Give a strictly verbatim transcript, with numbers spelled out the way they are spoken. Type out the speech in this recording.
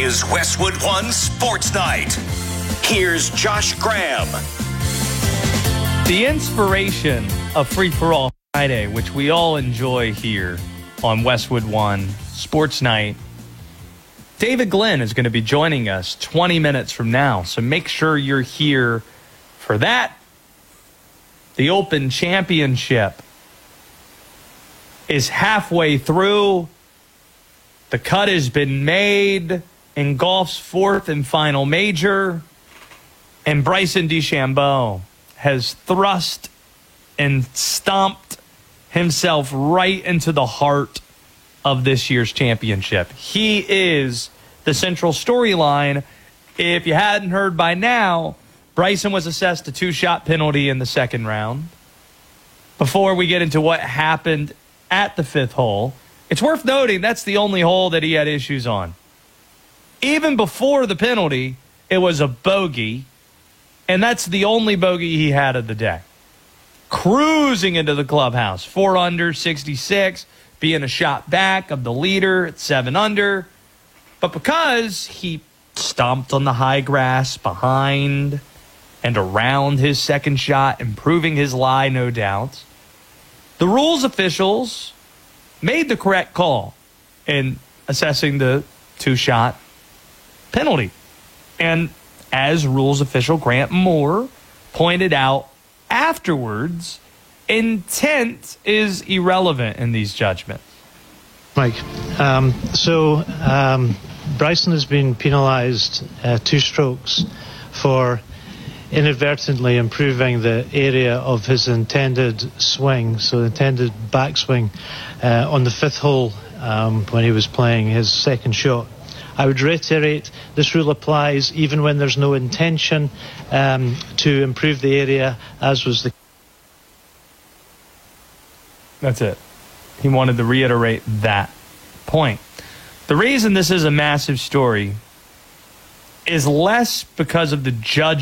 is Westwood One Sports Night. Here's Josh Graham. The inspiration of Free For All Friday, which we all enjoy here on Westwood One Sports Night. David Glenn is going to be joining us twenty minutes from now, so make sure you're here for that. The Open Championship is halfway through. The cut has been made in golf's fourth and final major, and Bryson DeChambeau has thrust and stomped himself right into the heart of this year's championship. He is the central storyline. If you hadn't heard by now, Bryson was assessed a two-shot penalty in the second round. Before we get into what happened at the fifth hole, it's worth noting that's the only hole that he had issues on. Even before the penalty, it was a bogey, and that's the only bogey he had of the day. Cruising into the clubhouse, four under, sixty-six, being a shot back of the leader at seven under. But because he stomped on the high grass behind and around his second shot, improving his lie, no doubt, the rules officials made the correct call in assessing the two-shot penalty. And as rules official Grant Moore pointed out afterwards, intent is irrelevant in these judgments. Mike, um, so um, Bryson has been penalised uh, two strokes for inadvertently improving the area of his intended swing, so the intended backswing uh, on the fifth hole um, when he was playing his second shot. I would reiterate, this rule applies even when there's no intention um, to improve the area, as was the... That's it. He wanted to reiterate that point. The reason this is a massive story is less because of the judge